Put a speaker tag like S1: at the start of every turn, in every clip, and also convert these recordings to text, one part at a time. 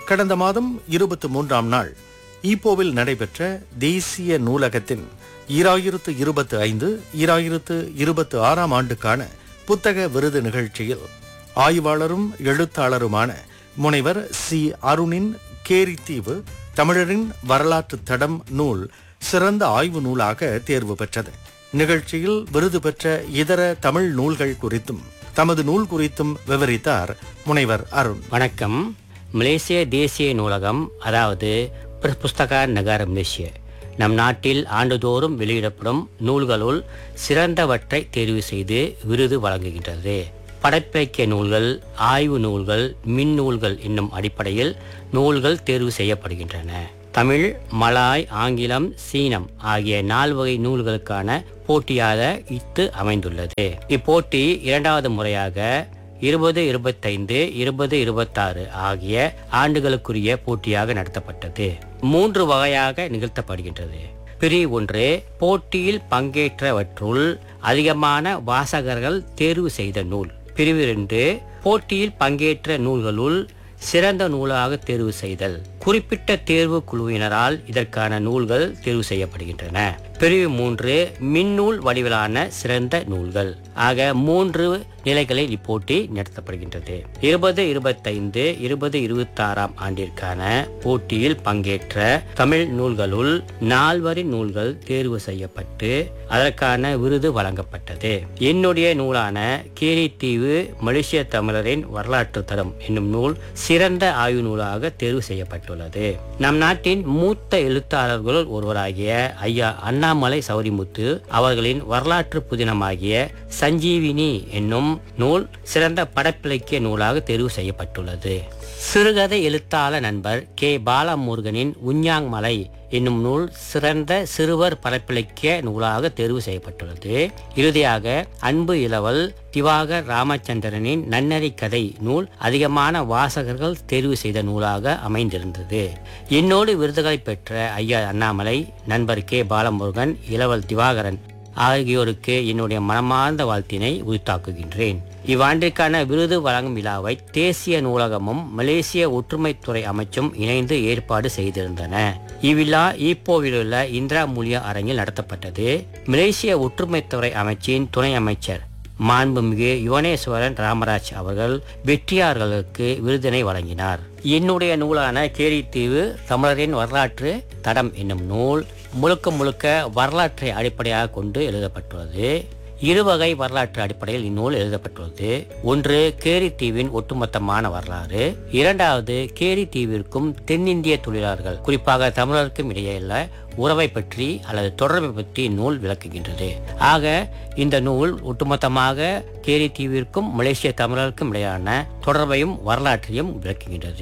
S1: கடந்த மாதம் 23ஆம் நாள் ஈப்போவில் நடைபெற்ற தேசிய நூலகத்தின் 2025-2026 ஆண்டுக்கான புத்தக விருது நிகழ்ச்சியில் ஆய்வாளரும் எழுத்தாளருமான முனைவர் சி அருணின் கேரித்தீவு தமிழரின் வரலாற்று தடம் நூல் சிறந்த ஆய்வு நூலாக தேர்வு பெற்றது. நிகழ்ச்சியில் விருது பெற்ற இதர தமிழ் நூல்கள் குறித்தும் தமது நூல் குறித்தும் விவரித்தார் முனைவர் அருண்.
S2: வணக்கம். மலேசிய தேசிய நூலகம், அதாவது புஸ்தக நகர மலேசியா, நம் நாட்டில் ஆண்டுதோறும் வெளியிடப்படும் நூல்களுள் சிறந்தவற்றை தேர்வு செய்து விருது வழங்குகின்றது. படைப்பிலக்கிய நூல்கள், ஆய்வு நூல்கள், மின் நூல்கள் என்னும் அடிப்படையில் நூல்கள் தேர்வு செய்யப்படுகின்றன. தமிழ், மலாய், ஆங்கிலம், சீனம் ஆகிய 4 வகை நூல்களுக்கான போட்டியாக இத்து அமைந்துள்ளது. இப்போட்டி 2வது முறையாக 2025, 2026 ஆகிய ஆண்டுகளுக்குரிய போட்டியாக நடத்தப்பட்டது. 3 வகையாக நிகழ்த்தப்படுகின்றது. பிரிவு 1, போட்டியில் பங்கேற்றவற்றுள் அதிகமான வாசகர்கள் தேர்வு செய்த நூல். பிரிவு 2, போட்டியில் பங்கேற்ற நூல்களுள் சிறந்த நூலாக தேர்வு செய்தல். குறிப்பிட்ட தேர்வு குழுவினரால் இதற்கான நூல்கள் தேர்வு செய்யப்படுகின்றன. பிரிவு 3, மின்னூல் வடிவிலான சிறந்த நூல்கள். ஆக 3 நிலைகளில் இப்போட்டி நடத்தப்படுகின்றது. 2025, 2026 ஆண்டிற்கான போட்டியில் பங்கேற்ற தமிழ் நூல்களுள் 4 நூல்கள் தேர்வு செய்யப்பட்டு அதற்கான விருது வழங்கப்பட்டது. என்னுடைய நூலான கேரித்தீவு மலேசிய தமிழரின் வரலாற்று தடம் என்னும் நூல் சிறந்த ஆய்வு நூலாக தேர்வு செய்யப்பட்டுள்ளது. நம் நாட்டின் மூத்த எழுத்தாளர்களுள் ஒருவராகிய ஐயா அண்ணாமலை சௌரிமுத்து அவர்களின் வரலாற்று புதினமாகிய சஞ்சீவினி என்னும் நூல் சிறந்த படைப்பிலக்கிய நூலாக தேர்வு செய்யப்பட்டுள்ளது. சிறுகதை எழுத்தாளர் நண்பர் கே பாலமுருகனின் உஞ்ஞாங் மலை என்னும் நூல் சிறந்த சிறுவர் படைப்பிலக்கிய நூலாக தேர்வு செய்யப்பட்டுள்ளது. இறுதியாக அன்பு இளவல் திவாகர் ராமச்சந்திரனின் நன்னறி கதை நூல் அதிகமான வாசகர்கள் தேர்வு செய்த நூலாக அமைந்திருந்தது. என்னோடு விருதுகளை பெற்ற ஐயா அண்ணாமலை, நண்பர் கே பாலமுருகன், இளவல் திவாகரன் ஆகியோருக்கு என்னுடைய மனமார்ந்த வாழ்த்தினை உரித்தாக்குகின்றேன். இவ்வாண்டிற்கான விருது வழங்கும் விழாவை தேசிய நூலகமும் மலேசிய ஒற்றுமைத்துறை அமைச்சும் இணைந்து ஏற்பாடு செய்திருந்தன. இவ்விழா ஈப்போவிலுள்ள இந்திரா மூலியா அரங்கில் நடத்தப்பட்டது. மலேசிய ஒற்றுமைத்துறை அமைச்சின் துணை அமைச்சர் மாண்புமிகு யுவனேஸ்வரன் ராமராஜ் அவர்கள் வெற்றியாளர்களுக்கு விருதினை வழங்கினார். என்னுடைய நூலான கேரித்தீவு தமிழரின் வரலாற்று தடம் என்னும் நூல் முழுக்க வரலாற்றை அடிப்படையாக கொண்டு எழுதப்பட்டுள்ளது. 2 வகை வரலாற்று அடிப்படையில் இந்நூல் எழுதப்பட்டுள்ளது. 1, கேரித்தீவின் ஒட்டுமொத்தமான வரலாறு. 2வது, கேரித்தீவிற்கும் தென்னிந்திய தொழிலாளர்கள் குறிப்பாக தமிழருக்கும் இடையேயுள்ள உறவை பற்றி அல்லது தொடர்பை பற்றி நூல் விளக்குகின்றது. ஆக இந்த நூல் ஒட்டுமொத்தமாக கேரித்தீவிற்கும் மலேசிய தமிழருக்கும் இடையான தொடர்பையும் வரலாற்றையும் விளக்குகின்றது.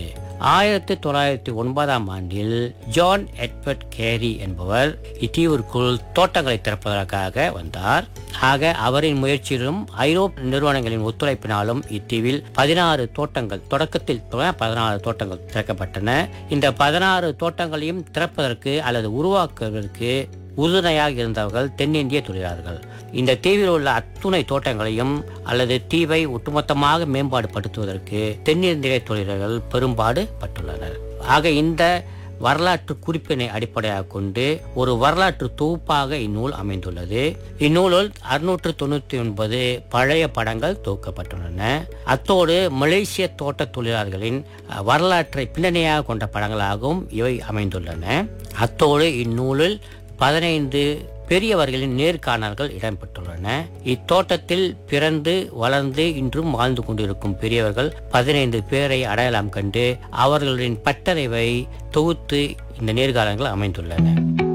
S2: 1909 ஆண்டில் ஜான் எட்வர்ட் கேரி என்பவர் இத்தீவிற்குள் தோட்டங்களை திறப்பதற்காக வந்தார். ஆக அவரின் முயற்சியிலும் ஐரோப்பிய நிறுவனங்களின் ஒத்துழைப்பினாலும் இத்தீவில் 16 தோட்டங்கள், தொடக்கத்தில் 16 தோட்டங்கள் திறக்கப்பட்டன. இந்த 16 தோட்டங்களையும் திறப்பதற்கு அல்லது உருவாக்குவதற்கு உறுதுணையாக இருந்தவர்கள் தென்னிந்திய தொழிலாளர்கள். இந்த தீவில் உள்ள அத்துணை தோட்டங்களையும் அல்லது தீவை ஒட்டுமொத்தமாக மேம்பாடுபடுத்துவதற்கு தென்னிந்திய தொழிலாளர்கள் பெரும்பாடு பட்டுள்ளனர். ஆக இந்த வரலாற்று குறிப்பினை அடிப்படையாக கொண்டு ஒரு வரலாற்று தொகுப்பாக இந்நூல் அமைந்துள்ளது. இந்நூலில் 699 பழைய படங்கள் தொகுக்கப்பட்டுள்ளன. அத்தோடு மலேசிய தோட்ட தொழிலாளர்களின் வரலாற்றை பின்னணியாக கொண்ட படங்களாகவும் இவை அமைந்துள்ளன. அத்தோடு இந்நூலில் 15 பெரியவர்களின் நேர்காணல்கள் இடம்பெற்றுள்ளன. இத்தோட்டத்தில் பிறந்து வளர்ந்து இன்றும் வாழ்ந்து கொண்டிருக்கும் பெரியவர்கள் 15 பேரை அடையாளம் கண்டு அவர்களின் பட்டறைவை தொகுத்து இந்த நேர்காணல்கள் அமைந்துள்ளன.